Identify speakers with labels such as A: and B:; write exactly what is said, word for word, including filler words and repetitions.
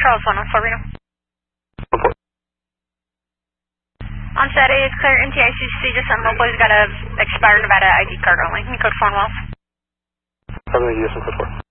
A: Charles one one four Reno.
B: Report.
A: On set is clear M T I C C, just on mobile, he's got a expired Nevada I D card only. Code four one one.
B: Seven U S and code four.